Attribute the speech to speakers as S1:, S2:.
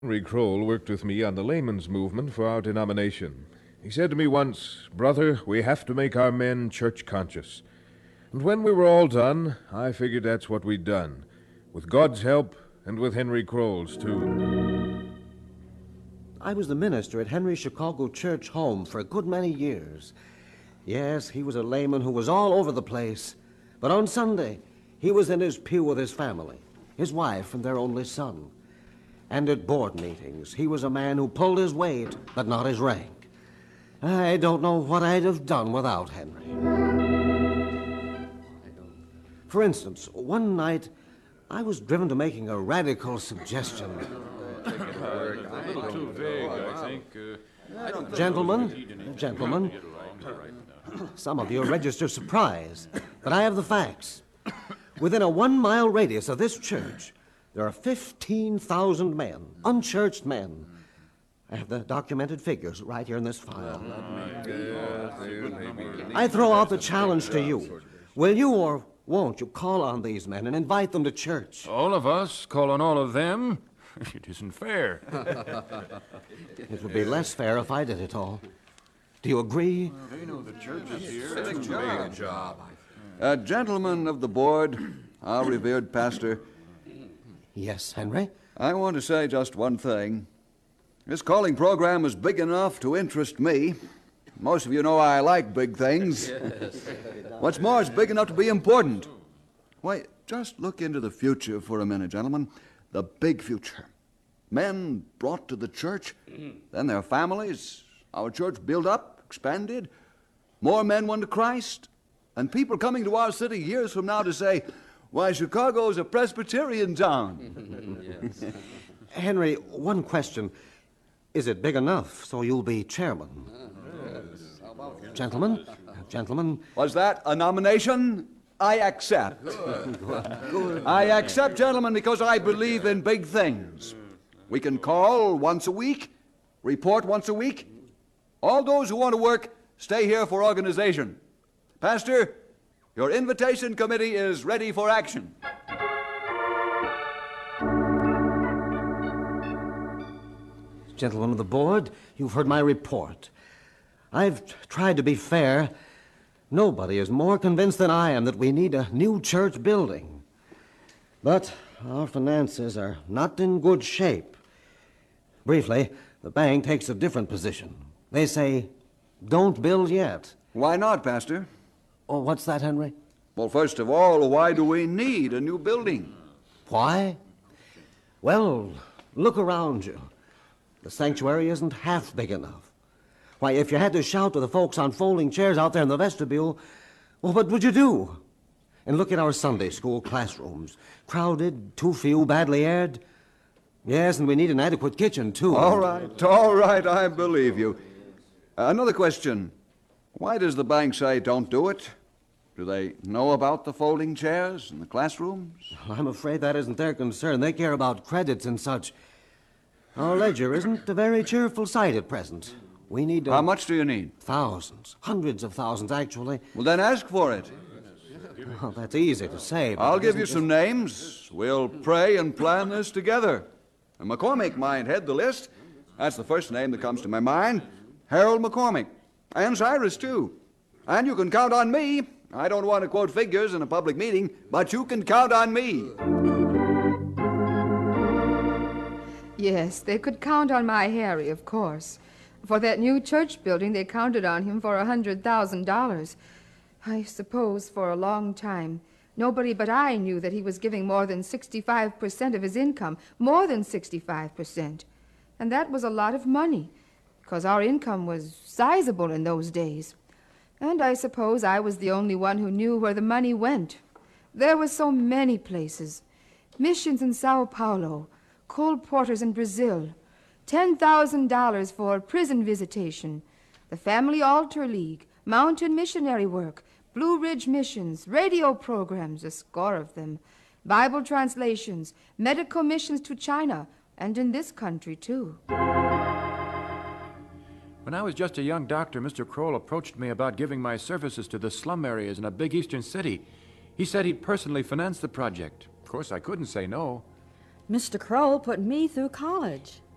S1: Henry Kroll worked with me on the layman's movement for our denomination. He said to me once, "Brother, we have to make our men church conscious." And when we were all done, I figured that's what we'd done. With God's help, and with Henry Kroll's, too.
S2: I was the minister at Henry's Chicago church home for a good many years. Yes, he was a layman who was all over the place. But on Sunday, he was in his pew with his family, his wife and their only son. And at board meetings, he was a man who pulled his weight, but not his rank. I don't know what I'd have done without Henry. For instance, one night, I was driven to making a radical suggestion.
S3: A little too vague, I think.
S2: Gentlemen, some of you register surprise, but I have the facts. Within a 1-mile radius of this church, there are 15,000 men, unchurched men. I have the documented figures right here in this file. I throw out the challenge to you. Will you or won't you call on these men and invite them to church?
S3: All of us call on all of them? It isn't fair.
S2: It would be less fair if I did it all. Do you agree?
S3: They know the church is here.
S4: Gentlemen of the board, our revered pastor,
S2: Yes, Henry?
S4: I want to say just one thing. This calling program is big enough to interest me. Most of you know I like big things. What's more, it's big enough to be important. Why, just look into the future for a minute, gentlemen. The big future. Men brought to the church, then their families, our church built up, expanded, more men won to Christ, and people coming to our city years from now to say, "Why, Chicago's a Presbyterian town."
S2: Henry, one question. Is it big enough so you'll be chairman? Gentlemen.
S4: Was that a nomination? I accept. I accept, gentlemen, because I believe in big things. We can call once a week, report once a week. All those who want to work, stay here for organization. Pastor, your invitation committee is ready for action.
S2: Gentlemen of the board, you've heard my report. I've tried to be fair. Nobody is more convinced than I am that we need a new church building. But our finances are not in good shape. Briefly, the bank takes a different position. They say, don't build yet.
S4: Why not, Pastor?
S2: Oh, what's that, Henry?
S4: Well, first of all, why do we need a new building?
S2: Why? Well, look around you. The sanctuary isn't half big enough. Why, if you had to shout to the folks on folding chairs out there in the vestibule, well, what would you do? And look at our Sunday school classrooms. Crowded, too few, badly aired. Yes, and we need an adequate kitchen, too.
S4: All right, I believe you. Another question. Why does the bank say don't do it? Do they know about the folding chairs and the classrooms?
S2: I'm afraid that isn't their concern. They care about credits and such. Our ledger isn't a very cheerful sight at present. We need
S4: How much do you need?
S2: Thousands. Hundreds of thousands, actually.
S4: Well, then ask for it.
S2: Well, that's easy to say. But
S4: I'll give you some names. We'll pray and plan this together. And McCormick might head the list. That's the first name that comes to my mind. Harold McCormick. And Cyrus, too. And you can count on me. I don't want to quote figures in a public meeting, but you can count on me.
S5: Yes, they could count on my Harry, of course. For that new church building, they counted on him for $100,000. I suppose for a long time, nobody but I knew that he was giving more than 65% of his income, more than 65%. And that was a lot of money, because our income was sizable in those days. And I suppose I was the only one who knew where the money went. There were so many places. Missions in Sao Paulo, Cole Porters in Brazil, $10,000 for prison visitation, the Family Altar League, mountain missionary work, Blue Ridge missions, radio programs, a score of them, Bible translations, medical missions to China, and in this country, too.
S3: When I was just a young doctor, Mr. Kroll approached me about giving my services to the slum areas in a big eastern city. He said he'd personally finance the project. Of course, I couldn't say no.
S6: Mr. Kroll put me through college.